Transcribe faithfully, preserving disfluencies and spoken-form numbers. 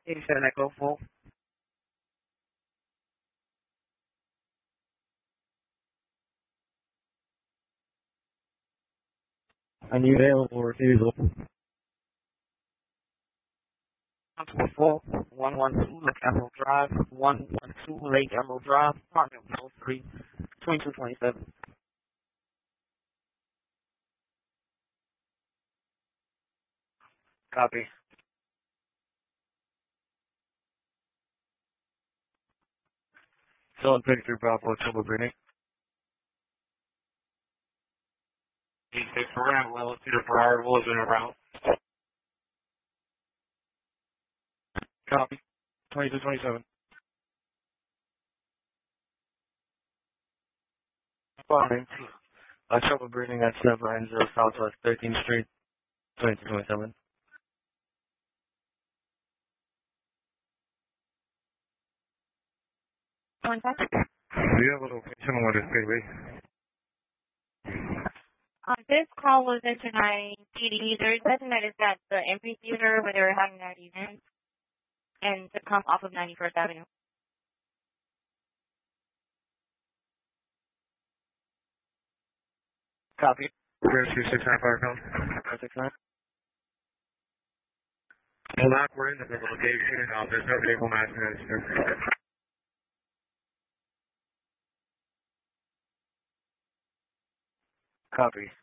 eighty-seven Echo Full. I need available refusal. Full, one one two Lake Emerald Drive, one one two Lake Emerald Drive, apartment one oh three, twenty-two twenty-seven. Copy. Solid Victor Bravo Trouble Brittany. eighty-six around, well, Peter Ferrari was in around. Copy. twenty-two twenty-seven. Fine. Uh, Trouble Breathing at seven nine zero Southwest thirteenth Street, twenty-two twenty-seven. One second. Do you have a location on what is paid? Um, this call was into my P D. They're designated at the amphitheater where they were having that event, and to come off of ninety-first Avenue. Copy. Where's two six nine five pound? five six nine. Well, lock, we're in the location. Um, there's no vehicle mass register. Copy.